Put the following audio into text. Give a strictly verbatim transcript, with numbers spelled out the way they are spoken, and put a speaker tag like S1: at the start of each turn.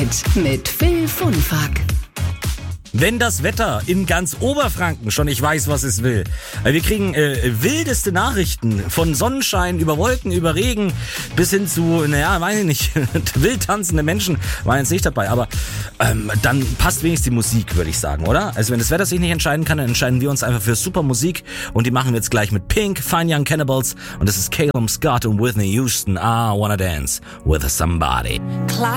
S1: Night mit Phil Funfack.
S2: Wenn das Wetter in ganz Oberfranken schon nicht weiß, was es will. Wir kriegen äh, wildeste Nachrichten von Sonnenschein über Wolken, über Regen bis hin zu, naja, weiß ich nicht, wild tanzende Menschen waren jetzt nicht dabei. Aber ähm, dann passt wenigstens die Musik, würde ich sagen, oder? Also wenn das Wetter sich nicht entscheiden kann, dann entscheiden wir uns einfach für super Musik. Und die machen wir jetzt gleich mit Pink, Fine Young Cannibals. Und das ist Calum Scott und Whitney Houston. I wanna dance with somebody.